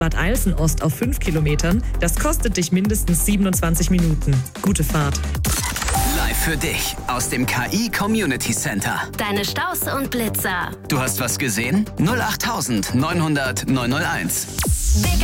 Bad Eilsen-Ost auf 5 Kilometern. Das kostet dich mindestens 27 Minuten. Gute Fahrt. Live für dich aus dem KI Community Center. Deine Staus und Blitzer. Du hast was gesehen? 08900 901.